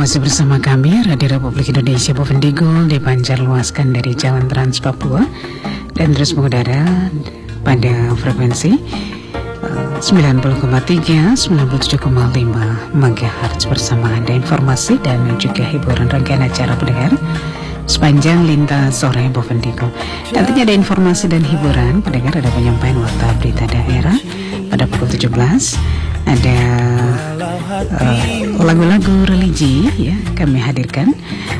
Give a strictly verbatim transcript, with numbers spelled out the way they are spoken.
masih bersama kami Radio Republik Indonesia Bovendigul dipancarluaskan dari Jalan Trans Papua dan terus mengudara pada frekuensi uh, sembilan puluh koma tiga, sembilan puluh tujuh koma lima megahertz bersama Anda, informasi dan juga hiburan rangkaian acara pendengar sepanjang lintas sore Bovendigul. Nantinya ada informasi dan hiburan pendengar, ada penyampaian warta berita daerah pada pukul tujuh belas. Ada uh, lagu-lagu religi ya kami hadirkan